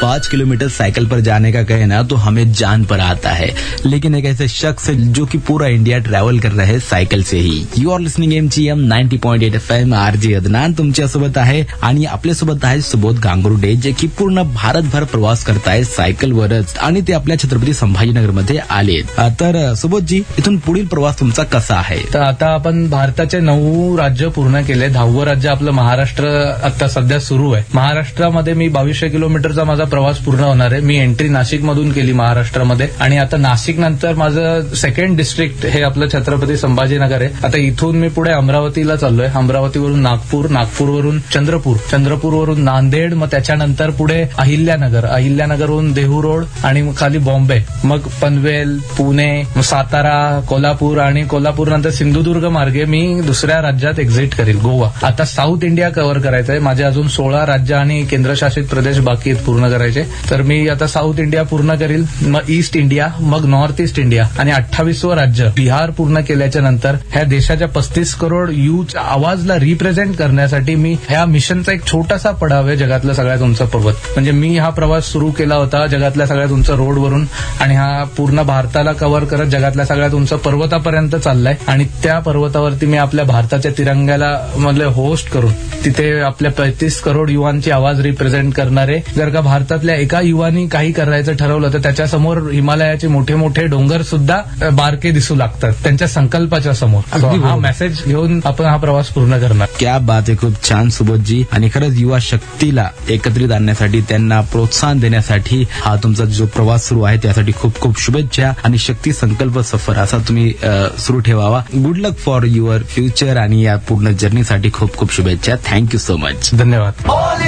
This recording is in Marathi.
5 किलोमीटर साइकिल पर जाने का कहे ना तो हमें जान पर आता है, लेकिन एक ऐसे शख्स जो कि पूरा इंडिया ट्रॅव्हल कर रहे cycle say he. You R listening MGM 90.8 FM. RJ Adnan तुमच्यासोबत आहे आणि आपल्यासोबत आहे सुबोध गांगुर्डे, जे की पूर्ण भारतभर प्रवास करताय सायकलवरच आणि ते आपल्या छत्रपती संभाजीनगरमध्ये आलेत. तर सुबोधजी, इथून पुढील प्रवास तुमचा कसा आहे? तर आता आपण भारताचे 9 राज्य पूर्ण केले. 10वं राज्य आपलं महाराष्ट्र आता सध्या सुरू आहे. महाराष्ट्रामध्ये मी 2200 किलोमीटरचा माझा प्रवास पूर्ण होणार आहे. मी एंट्री नाशिक मधून केली महाराष्ट्रामध्ये आणि आता नाशिक नंतर माझं सेकंड डिस्ट्रिक्ट हे आपलं छत्रपती संभाजीनगर आहे. आता इथून मी पुढे अमरावतीला चाललोय. अमरावतीवरून नागपूर, नागपूरवरून चंद्रपूर, चंद्रपूरवरून नांदेड, मग त्याच्यानंतर पुढे अहिल्यानगर, अहिल्यानगरवरून देहू रोड आणि मग खाली बॉम्बे, मग पनवेल, पुणे, सातारा, कोल्हापूर आणि कोल्हापूर नंतर सिंधुदुर्ग मार्गे मी दुसऱ्या राज्यात एक्झिट करेल, गोवा. आता साऊथ इंडिया कव्हर करायचं आहे. माझे अजून 16 राज्य आणि केंद्रशासित प्रदेश बाकी आहेत पूर्ण करायचे. तर मी आता साऊथ इंडिया पूर्ण करील, मग ईस्ट इंडिया, मग नॉर्थ ईस्ट इंडिया आणि 28वं राज्य बिहार पूर्ण केल्याच्या नंतर ह्या देशाच्या 35 करोड यूथ आवाजला रिप्रेझेंट करण्यासाठी मी ह्या मिशनचा एक छोटासा पडाव आहे, जगातलं सगळ्यात उंच पर्वत. म्हणजे मी हा प्रवास सुरू केला होता जगातल्या सगळ्यात उंच रोडवरून आणि हा पूर्ण भारताला कव्हर करत जगातल्या सगळ्यात उंच पर्वतापर्यंत चाललाय आणि त्या पर्वतावरती मी आपल्या भारताच्या तिरंग्याला मधले होस्ट करून तिथे आपल्या 35 करोड युवांची आवाज रिप्रेझेंट करणारे. जर का भारतातल्या एका युवानी काही करायचं ठरवलं तर त्याच्यासमोर हिमालयाचे मोठे मोठे डोंगर सुद्धा बारके दिसू लागतात त्यांच्या संकल्पाच्या समोर. हा मेसेज घेऊन आपण हा प्रवास पूर्ण करणार. क्या बात आहे, खूप छान सुबोधजी. आणि खरंच युवा शक्तीला एकत्रित आणण्यासाठी, त्यांना प्रोत्साहन देण्यासाठी हा तुमचा जो प्रवास सुरू आहे त्यासाठी खूप खूप शुभेच्छा आणि शक्ती संकल्प सफर असा तुम्ही सुरू ठेवावा. Good luck for your future आणि या पूर्ण जर्नीसाठी खूप खूप शुभेच्छा. Thank you so much. धन्यवाद.